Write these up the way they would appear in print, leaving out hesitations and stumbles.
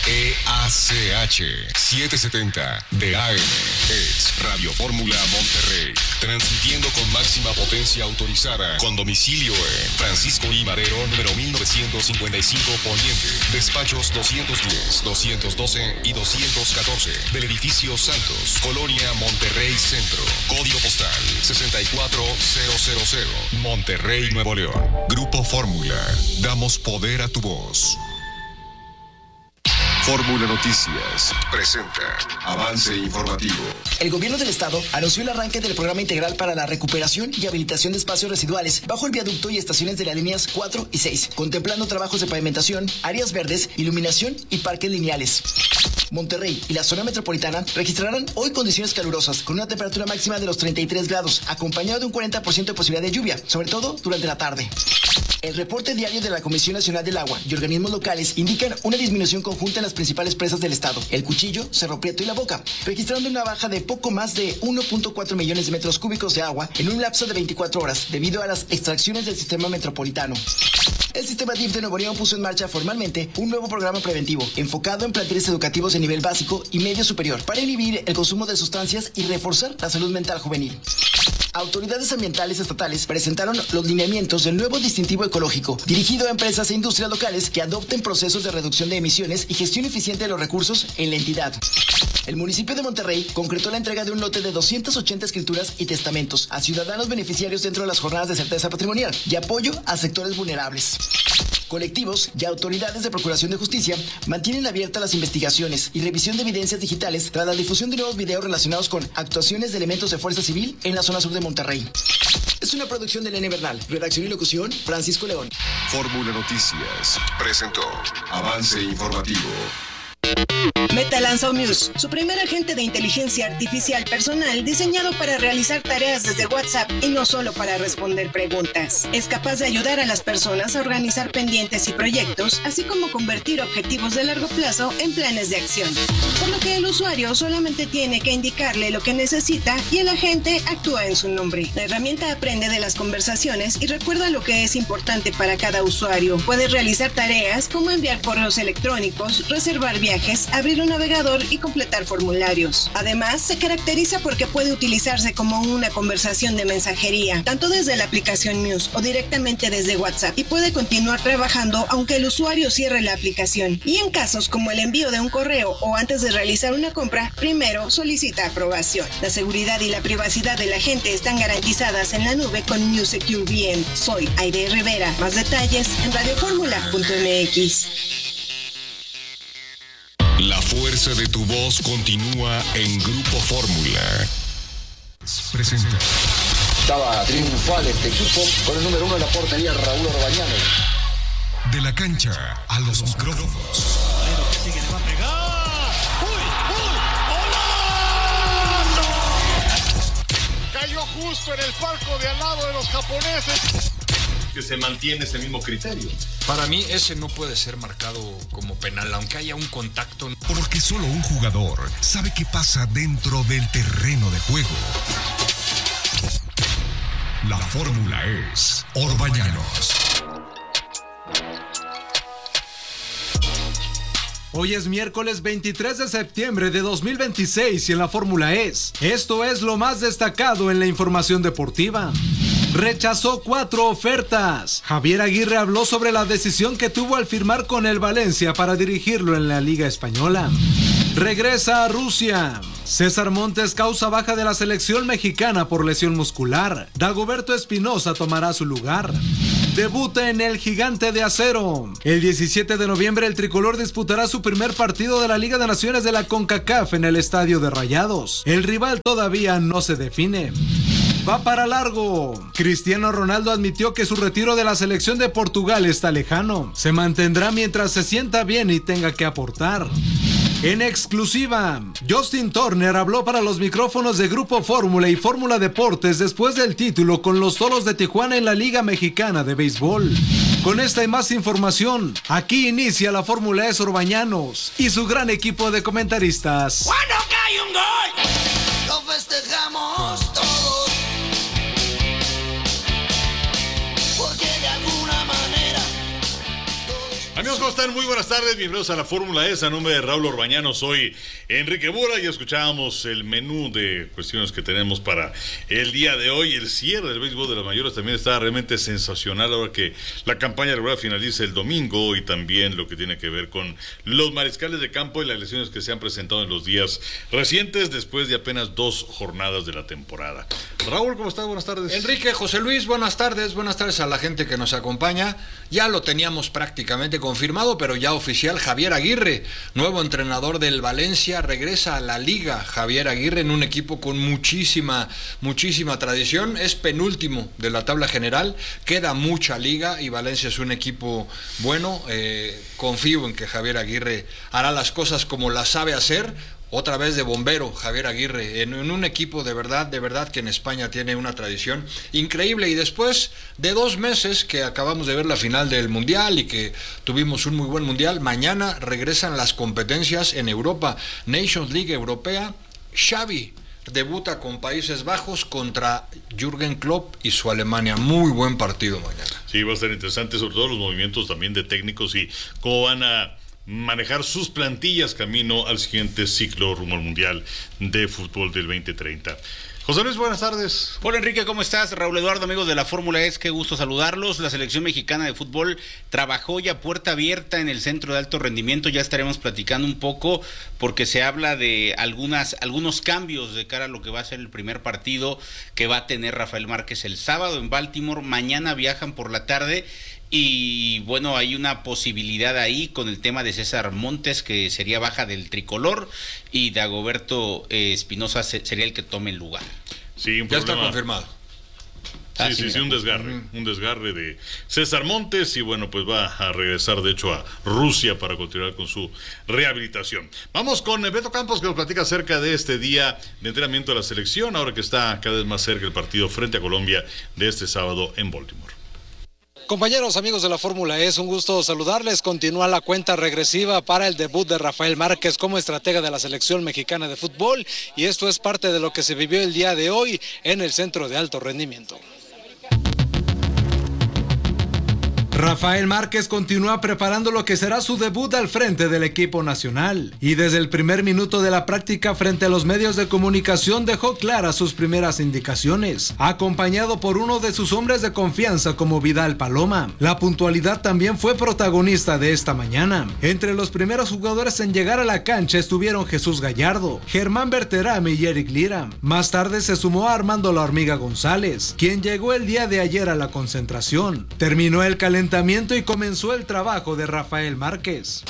EACH 770 de AM es Radio Fórmula Monterrey, transmitiendo con máxima potencia autorizada, con domicilio en Francisco I. Madero, número 1955 Poniente, despachos 210, 212 y 214 del edificio Santos, Colonia Monterrey Centro, código postal 64000, Monterrey, Nuevo León. Grupo Fórmula, damos poder a tu voz. Fórmula Noticias presenta avance informativo. El gobierno del estado anunció el arranque del programa integral para la recuperación y habilitación de espacios residuales bajo el viaducto y estaciones de las líneas 4 y 6, contemplando trabajos de pavimentación, áreas verdes, iluminación y parques lineales. Monterrey y la zona metropolitana registrarán hoy condiciones calurosas, con una temperatura máxima de los 33 grados, acompañado de un 40% de posibilidad de lluvia, sobre todo durante la tarde. El reporte diario de la Comisión Nacional del Agua y organismos locales indican una disminución conjunta en las principales presas del estado, El Cuchillo, Cerro Prieto y La Boca, registrando una baja de poco más de 1.4 millones de metros cúbicos de agua en un lapso de 24 horas, debido a las extracciones del sistema metropolitano. El sistema DIF de Nuevo León puso en marcha formalmente un nuevo programa preventivo, enfocado en planteles educativos de nivel básico y medio superior, para inhibir el consumo de sustancias y reforzar la salud mental juvenil. Autoridades ambientales estatales presentaron los lineamientos del nuevo distintivo ecológico, dirigido a empresas e industrias locales que adopten procesos de reducción de emisiones y gestión eficiente de los recursos en la entidad. El municipio de Monterrey concretó la entrega de un lote de 280 escrituras y testamentos a ciudadanos beneficiarios dentro de las jornadas de certeza patrimonial y apoyo a sectores vulnerables. Colectivos y autoridades de Procuración de Justicia mantienen abiertas las investigaciones y revisión de evidencias digitales tras la difusión de nuevos videos relacionados con actuaciones de elementos de Fuerza Civil en la zona sur de Monterrey. Es una producción de Elena Bernal. Redacción y locución, Francisco León. Fórmula Noticias presentó avance informativo. Meta lanzó Muse, su primer agente de inteligencia artificial personal diseñado para realizar tareas desde WhatsApp y no solo para responder preguntas. Es capaz de ayudar a las personas a organizar pendientes y proyectos, así como convertir objetivos de largo plazo en planes de acción. Por lo que el usuario solamente tiene que indicarle lo que necesita y el agente actúa en su nombre. La herramienta aprende de las conversaciones y recuerda lo que es importante para cada usuario. Puede realizar tareas como enviar correos electrónicos, reservar viajes, abrir un navegador y completar formularios. Además, se caracteriza porque puede utilizarse como una conversación de mensajería, tanto desde la aplicación Muse o directamente desde WhatsApp, y puede continuar trabajando aunque el usuario cierre la aplicación. Y en casos como el envío de un correo o antes de realizar una compra, primero solicita aprobación. La seguridad y la privacidad de la gente están garantizadas en la nube con Muse Secure VM. Soy Aide Rivera. Más detalles en radioformula.mx. La fuerza de tu voz continúa en Grupo Fórmula. Presenta. Estaba triunfal este equipo con el número 1 en la portería, Raúl Orbañano. De la cancha a los micrófonos. Pero que sigue, le va a pegar. ¡Uy! Cayó justo en el palco de al lado de los japoneses. Que se mantiene ese mismo criterio. Para mí ese no puede ser marcado como penal, aunque haya un contacto. Porque solo un jugador sabe qué pasa dentro del terreno de juego. La fórmula es Orbañanos. Hoy es miércoles 23 de septiembre de 2026 y en la Fórmula esto es lo más destacado en la información deportiva. Rechazó 4 ofertas. Javier Aguirre habló sobre la decisión que tuvo al firmar con el Valencia para dirigirlo en la Liga Española. Regresa a Rusia. César Montes causa baja de la selección mexicana por lesión muscular. Dagoberto Espinosa tomará su lugar. Debuta en el Gigante de Acero. El 17 de noviembre el tricolor disputará su primer partido de la Liga de Naciones de la CONCACAF en el Estadio de Rayados. El rival todavía no se define. Va para largo. Cristiano Ronaldo admitió que su retiro de la selección de Portugal está lejano. Se mantendrá mientras se sienta bien y tenga que aportar. En exclusiva, Justin Turner habló para los micrófonos de Grupo Fórmula y Fórmula Deportes después del título con los Toros de Tijuana en la Liga Mexicana de Béisbol. Con esta y más información, aquí inicia la Fórmula Orbañanos y su gran equipo de comentaristas. ¡Cuando cae un gol! ¡Lo festejamos todos! Porque de alguna manera... Amigos Amigos, ¿cómo están? Muy buenas tardes, bienvenidos a la Fórmula E. A nombre de Raúl Orbañano, soy Enrique Bura y escuchábamos el menú de cuestiones que tenemos para el día de hoy. El cierre del béisbol de las mayores también está realmente sensacional ahora que la campaña regular finaliza el domingo, y también lo que tiene que ver con los mariscales de campo y las lesiones que se han presentado en los días recientes después de apenas 2 jornadas de la temporada. Raúl, ¿cómo estás? Buenas tardes. Enrique, José Luis, buenas tardes a la gente que nos acompaña. Ya lo teníamos prácticamente confirmado, pero ya oficial, Javier Aguirre, nuevo entrenador del Valencia, regresa a la liga. Javier Aguirre en un equipo con muchísima tradición, es penúltimo de la tabla general, queda mucha liga y Valencia es un equipo bueno. Confío en que Javier Aguirre hará las cosas como las sabe hacer. Otra vez de bombero, Javier Aguirre, en un equipo de verdad que en España tiene una tradición increíble. Y después de 2 meses que acabamos de ver la final del Mundial y que tuvimos un muy buen Mundial, mañana regresan las competencias en Europa, Nations League Europea. Xavi debuta con Países Bajos contra Jürgen Klopp y su Alemania. Muy buen partido mañana. Sí, va a ser interesante, sobre todo los movimientos también de técnicos y cómo van a manejar sus plantillas camino al siguiente ciclo rumbo al Mundial de Fútbol del 2030. José Luis, buenas tardes. Hola Enrique, ¿cómo estás? Raúl Eduardo, amigos de la Fórmula E, qué gusto saludarlos. La selección mexicana de fútbol trabajó ya puerta abierta en el centro de alto rendimiento. Ya estaremos platicando un poco porque se habla de algunos cambios de cara a lo que va a ser el primer partido que va a tener Rafael Márquez el sábado en Baltimore. Mañana viajan por la tarde. Y bueno, hay una posibilidad ahí con el tema de César Montes, que sería baja del tricolor, y Dagoberto Espinosa sería el que tome el lugar. Sí, ya está confirmado. Sí, un desgarre de César Montes, y bueno, pues va a regresar de hecho a Rusia para continuar con su rehabilitación. Vamos con Beto Campos, que nos platica acerca de este día de entrenamiento de la selección, ahora que está cada vez más cerca el partido frente a Colombia de este sábado en Baltimore. Compañeros, amigos de la Fórmula E, es un gusto saludarles. Continúa la cuenta regresiva para el debut de Rafael Márquez como estratega de la selección mexicana de fútbol, y esto es parte de lo que se vivió el día de hoy en el centro de alto rendimiento. Rafael Márquez continúa preparando lo que será su debut al frente del equipo nacional, y desde el primer minuto de la práctica frente a los medios de comunicación dejó claras sus primeras indicaciones, acompañado por uno de sus hombres de confianza como Vidal Paloma. La puntualidad también fue protagonista de esta mañana. Entre los primeros jugadores en llegar a la cancha estuvieron Jesús Gallardo, Germán Berterame y Eric Lira. Más tarde se sumó a Armando La Hormiga González, quien llegó el día de ayer a la concentración. Terminó el calentamiento y comenzó el trabajo de Rafael Márquez.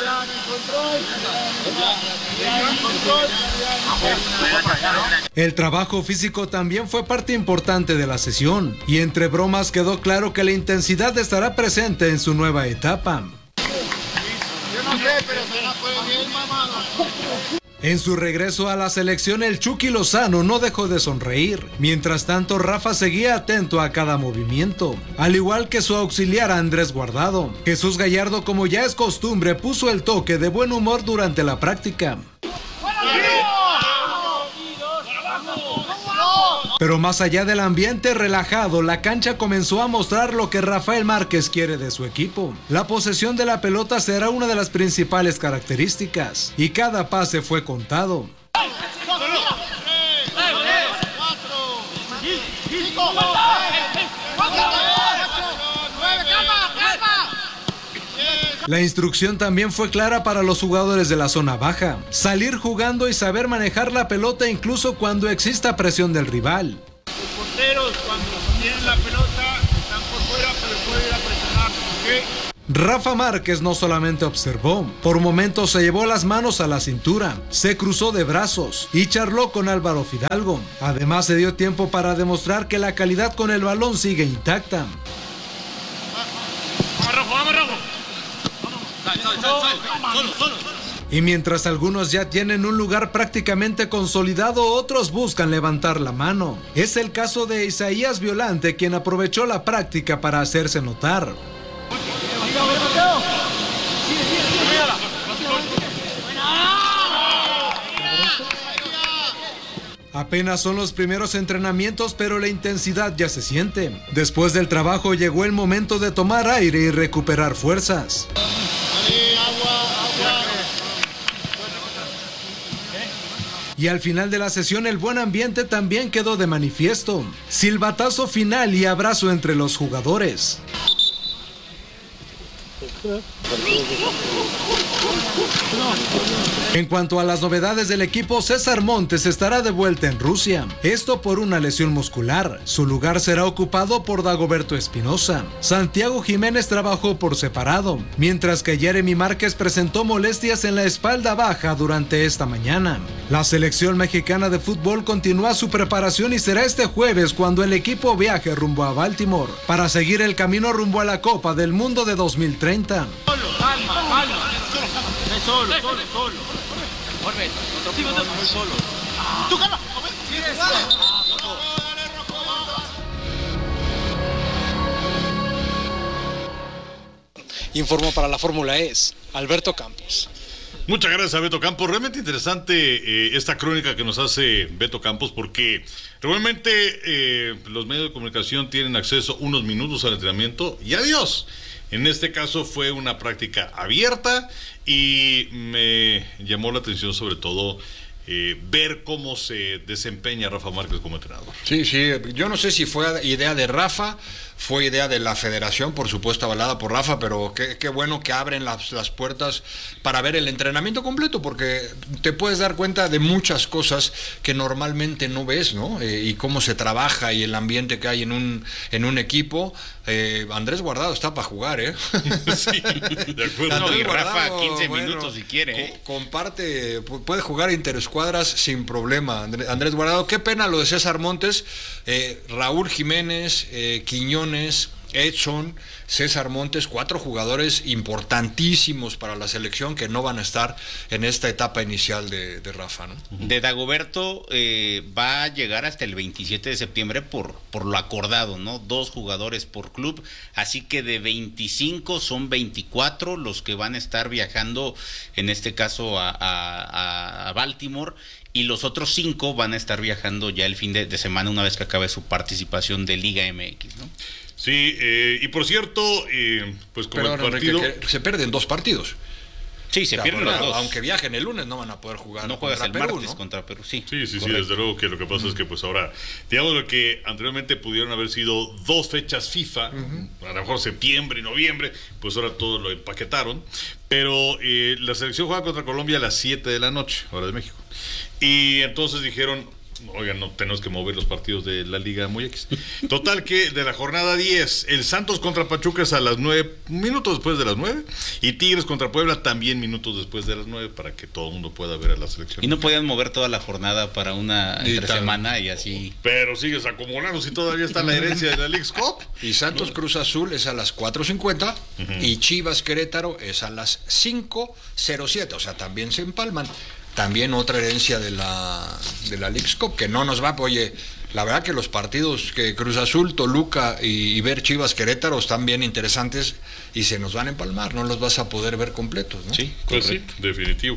El trabajo físico también fue parte importante de la sesión, y entre bromas quedó claro que la intensidad estará presente en su nueva etapa. Yo no sé, pero se la fue bien, mamá. En su regreso a la selección, el Chucky Lozano no dejó de sonreír. Mientras tanto, Rafa seguía atento a cada movimiento, al igual que su auxiliar Andrés Guardado. Jesús Gallardo, como ya es costumbre, puso el toque de buen humor durante la práctica. Pero más allá del ambiente relajado, la cancha comenzó a mostrar lo que Rafael Márquez quiere de su equipo. La posesión de la pelota será una de las principales características, y cada pase fue contado. La instrucción también fue clara para los jugadores de la zona baja: salir jugando y saber manejar la pelota incluso cuando exista presión del rival. Los porteros, cuando tienen la pelota, están por fuera, pero pueden ir a presionar, ¿ok? Rafa Márquez no solamente observó, por momentos se llevó las manos a la cintura, se cruzó de brazos y charló con Álvaro Fidalgo. Además, se dio tiempo para demostrar que la calidad con el balón sigue intacta. ¡Vamos, Rojo! Y mientras algunos ya tienen un lugar prácticamente consolidado, otros buscan levantar la mano. Es el caso de Isaías Violante, quien aprovechó la práctica para hacerse notar. Apenas son los primeros entrenamientos, pero la intensidad ya se siente. Después del trabajo llegó el momento de tomar aire y recuperar fuerzas. Y al final de la sesión el buen ambiente también quedó de manifiesto. Silbatazo final y abrazo entre los jugadores. En cuanto a las novedades del equipo, César Montes estará de vuelta en Rusia. Esto por una lesión muscular. Su lugar será ocupado por Dagoberto Espinosa. Santiago Jiménez trabajó por separado, mientras que Jeremy Márquez presentó molestias en la espalda baja durante esta mañana. La selección mexicana de fútbol continúa su preparación y será este jueves cuando el equipo viaje rumbo a Baltimore para seguir el camino rumbo a la Copa del Mundo de 2030. Solo. Tú calma. Informó para la Fórmula E, Alberto Campos. Muchas gracias a Beto Campos. Realmente interesante esta crónica que nos hace Beto Campos, porque realmente los medios de comunicación tienen acceso unos minutos al entrenamiento y adiós. En este caso fue una práctica abierta y me llamó la atención sobre todo ver cómo se desempeña Rafa Márquez como entrenador. Sí, yo no sé si fue idea de Rafa, fue idea de la federación, por supuesto avalada por Rafa, pero qué bueno que abren las puertas para ver el entrenamiento completo, porque te puedes dar cuenta de muchas cosas que normalmente no ves, ¿no? Y cómo se trabaja y el ambiente que hay en un equipo. Andrés Guardado está para jugar, ¿eh? Sí, de acuerdo. No, y Rafa 15 minutos si quiere, ¿eh? Comparte, puede jugar interescuadras sin problema. Andrés Guardado, qué pena lo de César Montes, Raúl Jiménez, Quiñones, Edson, César Montes, 4 jugadores importantísimos para la selección que no van a estar en esta etapa inicial de Rafa, ¿no? De Dagoberto va a llegar hasta el 27 de septiembre por lo acordado, ¿no? 2 jugadores por club, así que de 25 son 24 los que van a estar viajando, en este caso a Baltimore, y los otros 5 van a estar viajando ya el fin de semana una vez que acabe su participación de Liga MX, ¿no? Sí, y por cierto, pues como pero, el partido... que se pierden 2 partidos. Sí, se pierden los 2. Aunque viajen el lunes, no van a poder jugar. No juegas el Perú, martes, ¿no? contra Perú, sí. Sí, desde luego que lo que pasa es que pues ahora, digamos lo que anteriormente pudieron haber sido 2 fechas FIFA, a lo mejor septiembre y noviembre, pues ahora todo lo empaquetaron, pero la selección juega contra Colombia a las 7 de la noche, hora de México, y entonces dijeron... Oigan, no tenemos que mover los partidos de la Liga muy X. Total que de la jornada 10, el Santos contra Pachuca es a las 9, minutos después de las 9, y Tigres contra Puebla también minutos después de las 9, para que todo el mundo pueda ver a la selección. Y no podían mover toda la jornada para una entre semana y así. Pero sigues acumulando si todavía está la herencia de la Leagues Cup. Y Santos Cruz Azul es a las 4:50 y Chivas Querétaro es a las 5:07, o sea, también se empalman. También otra herencia de la Leagues Cup, que no nos va, oye, la verdad que los partidos que Cruz Azul, Toluca y ver Chivas Querétaro están bien interesantes y se nos van a empalmar, no los vas a poder ver completos, ¿no? Sí, pues sí, definitivo.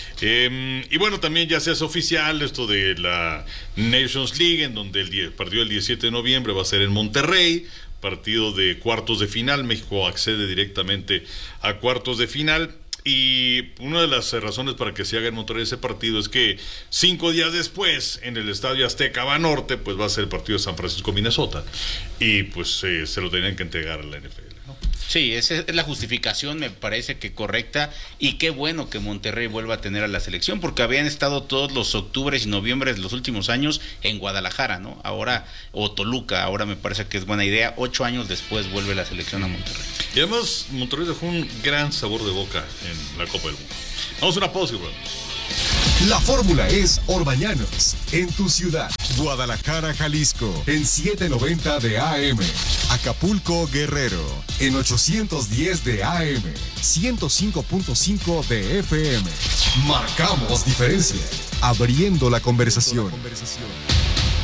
Y bueno, también ya se hace oficial esto de la Nations League, en donde el partido del 17 de noviembre va a ser en Monterrey, partido de cuartos de final. México accede directamente a cuartos de final. Y una de las razones para que se haga en Monterrey ese partido es que 5 días después, en el Estadio Azteca Banorte, pues va a ser el partido de San Francisco, Minnesota. Y pues se lo tenían que entregar a la NFL, ¿no? Sí, esa es la justificación, me parece que correcta, y qué bueno que Monterrey vuelva a tener a la selección, porque habían estado todos los octubres y noviembres de los últimos años en Guadalajara, ¿no? Ahora, o Toluca, ahora me parece que es buena idea. 8 años después vuelve la selección a Monterrey. Y además, Monterrey dejó un gran sabor de boca en la Copa del Mundo. Vamos a una pausa, bro. La fórmula es Orbañanos, en tu ciudad. Guadalajara, Jalisco, en 790 de AM. Acapulco, Guerrero, en 810 de AM. 105.5 de FM. Marcamos diferencia, abriendo la conversación.